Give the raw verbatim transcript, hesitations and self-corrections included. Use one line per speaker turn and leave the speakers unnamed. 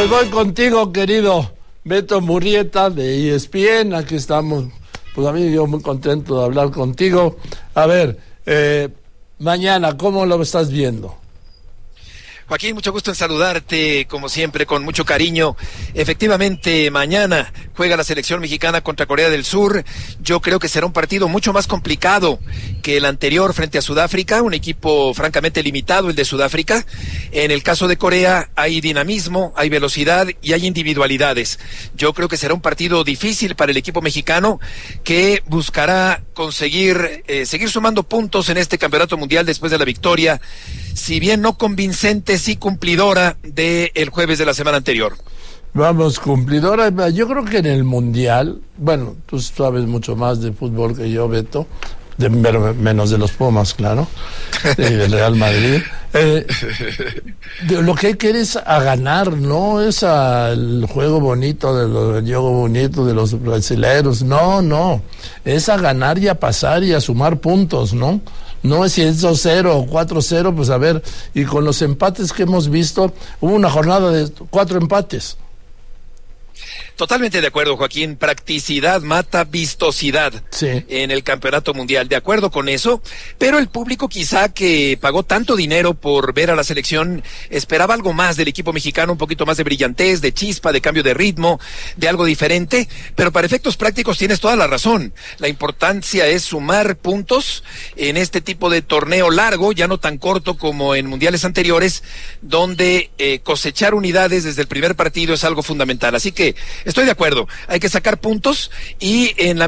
Pues voy contigo, querido Beto Murrieta de E S P N. Aquí estamos. Pues a mí yo muy contento de hablar contigo. A ver, eh, mañana, ¿cómo lo estás viendo?
Joaquín, mucho gusto en saludarte, como siempre, con mucho cariño. Efectivamente, mañana juega la selección mexicana contra Corea del Sur. Yo creo que será un partido mucho más complicado que el anterior frente a Sudáfrica, un equipo francamente limitado, el de Sudáfrica. En el caso de Corea hay dinamismo, hay velocidad y hay individualidades. Yo creo que será un partido difícil para el equipo mexicano, que buscará conseguir, eh, seguir sumando puntos en este campeonato mundial después de la victoria, si bien no convincente, sí cumplidora del jueves de la semana anterior.
Vamos, cumplidora. Yo creo que en el Mundial, bueno, tú sabes mucho más de fútbol que yo, Beto, de, menos de los Pumas, claro, y del Real Madrid. Eh, de, lo que hay que ir es a ganar, no es al juego bonito, de los, el juego bonito de los brasileños, no, no, es a ganar y a pasar y a sumar puntos, ¿no? No es si es dos cero o cuatro cero, pues a ver, y con los empates que hemos visto, hubo una jornada de cuatro empates.
Totalmente de acuerdo, Joaquín. Practicidad mata vistosidad, sí, en el campeonato mundial. De acuerdo con eso, pero el público quizá que pagó tanto dinero por ver a la selección esperaba algo más del equipo mexicano, un poquito más de brillantez, de chispa, de cambio de ritmo, de algo diferente. Pero para efectos prácticos tienes toda la razón. La importancia es sumar puntos en este tipo de torneo largo, ya no tan corto como en mundiales anteriores, donde eh, cosechar unidades desde el primer partido es algo fundamental. Así que estoy de acuerdo, hay que sacar puntos y en la